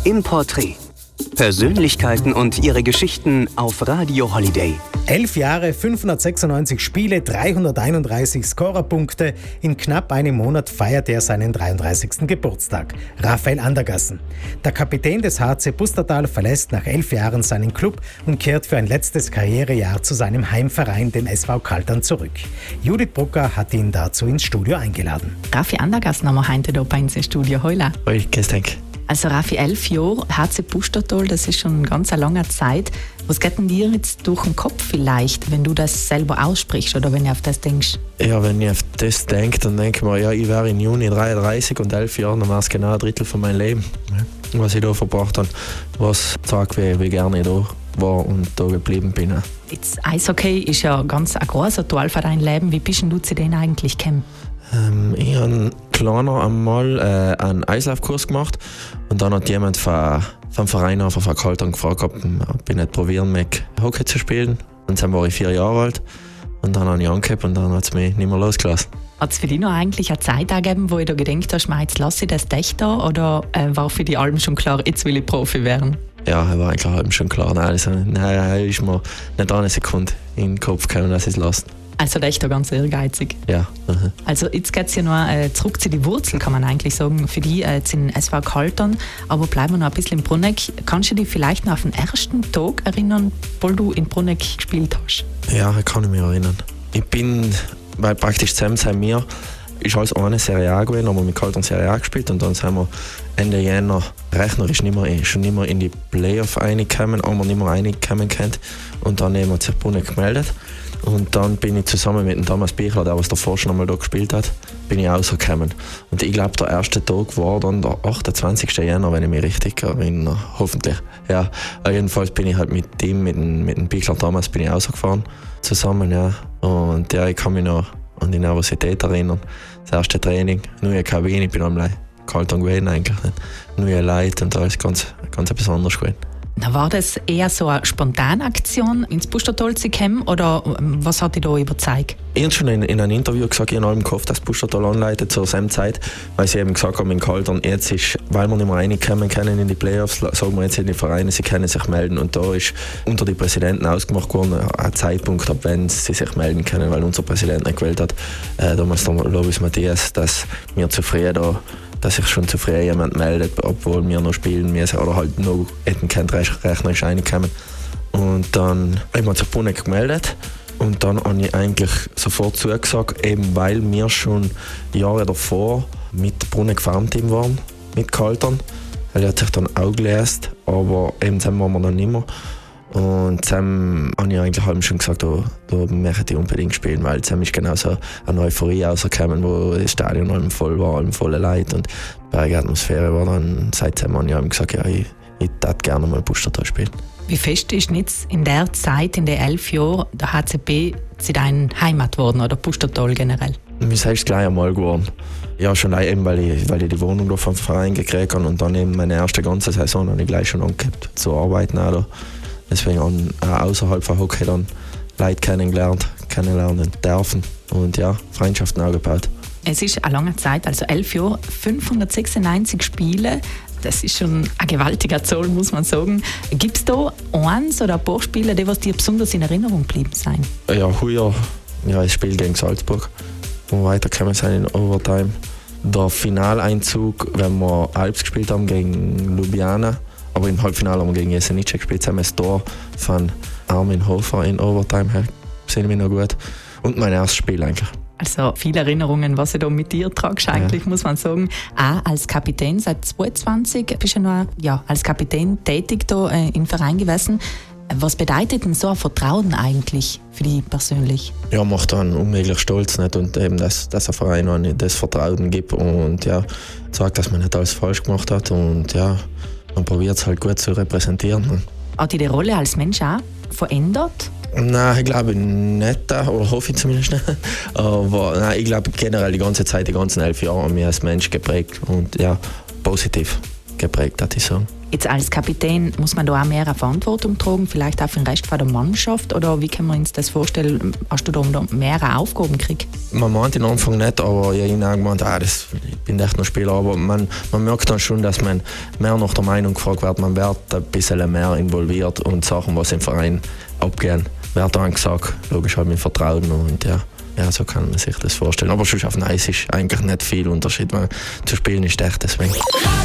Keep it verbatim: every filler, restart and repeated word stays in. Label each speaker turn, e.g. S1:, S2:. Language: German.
S1: im Porträt. Persönlichkeiten und ihre Geschichten auf Radio Holiday.
S2: Elf Jahre, fünfhundertsechsundneunzig Spiele, dreihunderteinunddreißig Scorerpunkte. In knapp einem Monat feiert er seinen dreiunddreißigsten Geburtstag. Raphael Andergassen. Der Kapitän des H C Pustertal verlässt nach elf Jahren seinen Club und kehrt für ein letztes Karrierejahr zu seinem Heimverein, dem S V Kaltern, zurück. Judith Brucker hat ihn dazu ins Studio eingeladen.
S3: Raffi Andergassen haben wir heute hier bei uns im Studio. Hola.
S4: Hoi, grüß dich.
S3: Also Raffi, elf Jahre, H C Pustertal, das ist schon eine ganz lange Zeit. Was geht denn dir jetzt durch den Kopf vielleicht, wenn du das selber aussprichst oder wenn du auf das denkst?
S4: Ja, wenn ich auf das denke, dann denke ich mir, ja, ich wäre im Juni dreiunddreißig und elf Jahre, dann wäre es genau ein Drittel von meinem Leben, was ich da verbracht habe. Was sagt, wie, wie gerne ich da war und da geblieben bin.
S3: Jetzt Eishockey ist ja ganz ein großer Teil von deinem Leben. Wie bist denn du zu denen eigentlich gekommen?
S4: Ähm, ich habe kleiner einmal äh, einen Eislaufkurs gemacht und dann hat jemand von, vom Verein von Kaltern gefragt, ob, ob ich nicht probieren mag, Hockey zu spielen. Und dann war ich vier Jahre alt und dann habe ich angehabt und dann hat es mich nicht mehr losgelassen.
S3: Hat es für dich noch eigentlich eine Zeit gegeben, wo du gedacht hast, jetzt lasse ich das echt da, oder äh, war für die allem schon klar, jetzt will ich Profi werden?
S4: Ja, war eigentlich allem schon klar. Nein, also, nein, ist mir nicht eine Sekunde in den Kopf gekommen, dass ich es lasse.
S3: Also echt ganz ehrgeizig.
S4: Ja. Mhm.
S3: Also jetzt geht es ja noch äh, zurück zu den Wurzeln, kann man eigentlich sagen, für die äh, in S V Kaltern. Aber bleiben wir noch ein bisschen in Bruneck. Kannst du dich vielleicht noch auf den ersten Tag erinnern, wo du in Bruneck gespielt hast?
S4: Ja, ich kann mich erinnern. Ich bin, weil praktisch zusammen sind wir, ist alles eine Serie A gewesen, haben wir mit Kaltern Serie A gespielt und dann sind wir Ende Jänner rechnerisch nicht mehr, schon nicht mehr in die Playoff reingekommen, haben wir nicht mehr reingekommen können und dann haben wir sich Bruneck gemeldet. Und dann bin ich zusammen mit dem Thomas Bichler, der was davor schon einmal da gespielt hat, bin ich rausgekommen. Und ich glaube, der erste Tag war dann der achtundzwanzigsten Jänner, wenn ich mich richtig erinnere. Hoffentlich. Ja, jedenfalls bin ich halt mit dem, mit dem, mit dem Bichler Thomas, bin ich rausgefahren. Zusammen, ja. Und ja, ich kann mich noch an die Nervosität erinnern. Das erste Training, neue Kabine, ich bin am Kaltern gewesen eigentlich. Neue Leute und alles ganz, ganz besonders gewesen.
S3: Na, war das eher so eine spontane Aktion, ins Pustertal zu kommen, oder was hat dich da überzeugt?
S4: Ich habe schon in, in einem Interview gesagt, ich habe im Kopf, dass Pustertal anleitet zur selben Zeit, weil sie eben gesagt haben, in Kaltern, jetzt ist, weil wir nicht mehr reinkommen können in die Playoffs, sagen wir jetzt in die Vereine, sie können sich melden. Und da ist unter die Präsidenten ausgemacht worden, ein Zeitpunkt, ab wenn sie sich melden können, weil unser Präsident nicht gewählt hat, äh, damals der Lovis Matthias, dass wir zu früh da dass sich schon zu früh jemand meldet, obwohl wir noch spielen müssen oder halt noch hätten kein rechnerisch reinkommen. Und dann haben wir zu Bruneck gemeldet und dann habe ich eigentlich sofort zugesagt, eben weil wir schon Jahre davor mit Bruneck Farmteam waren, mit Kaltern. Er hat sich dann auch gelesen, aber eben zusammen waren wir dann nicht mehr. Und zusammen habe ich eigentlich halt schon gesagt, da, da möchte ich unbedingt spielen, weil zusammen ist genau so eine Euphorie rausgekommen, wo das Stadion allem voll war, allem voller Leute und die Atmosphäre war dann, seitdem habe ich gesagt, ja, ich, ich würde gerne mal Pustertal spielen.
S3: Wie fest ist jetzt in der Zeit, in den elf Jahren, der H C P zu deiner Heimat geworden oder Pustertal generell?
S4: Wie sagst du, gleich einmal geworden. Ja, schon eben, weil ich, weil ich die Wohnung da vom Verein gekriegt habe und dann eben meine erste ganze Saison habe ich gleich schon angehabt zu arbeiten auch da. Deswegen auch außerhalb von Hockey dann Leute kennengelernt, kennenlernen dürfen und ja, Freundschaften auch gebaut.
S3: Es ist eine lange Zeit, also elf Jahre, fünfhundertsechsundneunzig Spiele. Das ist schon ein gewaltiger Zahl, muss man sagen. Gibt es da eins oder ein paar Spiele, die was dir besonders in Erinnerung geblieben sind?
S4: Ja, heuer ja, das Spiel gegen Salzburg, wo wir weitergekommen sind in Overtime. Der Finaleinzug, wenn wir Alps gespielt haben gegen Ljubljana. Aber im Halbfinale haben wir gegen Jesenice gespielt, haben wir das Tor von Armin Hofer in Overtime her. Sehen wir noch gut. Und mein erstes Spiel eigentlich.
S3: Also viele Erinnerungen, was du da mit dir tragst, eigentlich, ja. Muss man sagen. Auch als Kapitän seit zweiundzwanzig bist du noch ja, als Kapitän tätig da äh, im Verein gewesen. Was bedeutet denn so ein Vertrauen eigentlich für dich persönlich?
S4: Ja, macht einen unmöglich stolz, nicht? Und eben, dass, dass ein Verein einem das Vertrauen gibt und ja, sagt, dass man nicht alles falsch gemacht hat und ja, man probiert es halt gut zu repräsentieren.
S3: Hat dich die Rolle als Mensch auch verändert?
S4: Nein, ich glaube nicht, oder hoffe ich zumindest nicht. Aber nein, ich glaube generell die ganze Zeit, die ganzen elf Jahre haben mich als Mensch geprägt und ja, positiv geprägt, würde ich sagen.
S3: Jetzt als Kapitän muss man da auch mehr Verantwortung tragen, vielleicht auch für den Rest von der Mannschaft? Oder wie kann man uns das vorstellen? Hast du da mehr Aufgaben gekriegt?
S4: Man meint am Anfang nicht, aber ich habe gemeint, ah, das, ich bin echt noch Spieler. Aber man, man merkt dann schon, dass man mehr nach der Meinung gefragt wird. Man wird ein bisschen mehr involviert und Sachen, was im Verein abgehen, wird dann gesagt, logisch halt mit Vertrauen. Und ja, ja, so kann man sich das vorstellen. Aber schon auf Eis ist eigentlich nicht viel Unterschied, weil zu spielen ist echt deswegen.